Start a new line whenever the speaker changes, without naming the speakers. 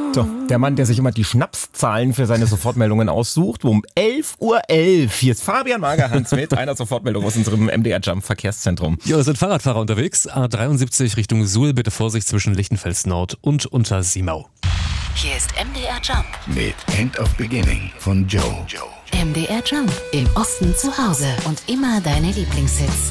So, der Mann, der sich immer die Schnapszahlen für seine Sofortmeldungen aussucht, um 11:11 Uhr. Hier ist Fabian Magerhans mit einer Sofortmeldung aus unserem MDR Jump Verkehrszentrum.
Ja, es sind Fahrradfahrer unterwegs. A73 Richtung Suhl, bitte Vorsicht zwischen Lichtenfels Nord und Untersimau.
Hier ist MDR Jump
mit End of Beginning von Joe.
MDR Jump. Im Osten zu Hause und immer deine Lieblingshits.